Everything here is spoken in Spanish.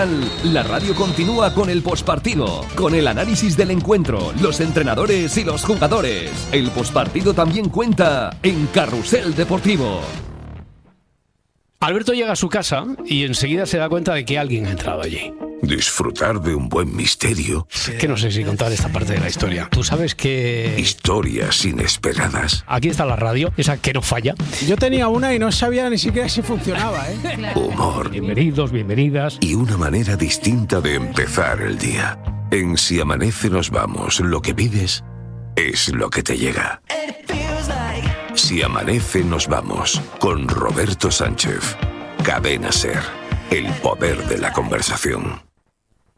final, la radio continúa con el pospartido, con el análisis del encuentro, los entrenadores y los jugadores. El pospartido también cuenta en Carrusel Deportivo. Alberto llega a su casa y enseguida se da cuenta de que alguien ha entrado allí. Disfrutar de un buen misterio. Que no sé si contar esta parte de la historia. Tú sabes que... Historias inesperadas. Aquí está la radio, esa que no falla. Yo tenía una y no sabía ni siquiera si funcionaba, ¿eh? Claro. Humor. Bienvenidos, bienvenidas. Y una manera distinta de empezar el día. En Si Amanece Nos Vamos, lo que pides es lo que te llega. Si Amanece Nos Vamos, con Roberto Sánchez. Cadena SER, el poder de la conversación.